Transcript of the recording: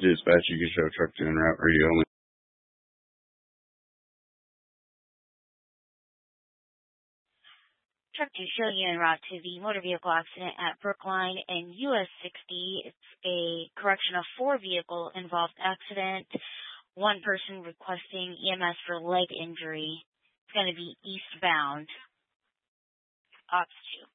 Dispatch, you can show truck to en route, or you only. Truck 2 showing you en route to the motor vehicle accident at Brookline and US 60. It's a correction of 4 vehicle involved accident. One person requesting EMS for leg injury. It's going to be eastbound. Ops 2.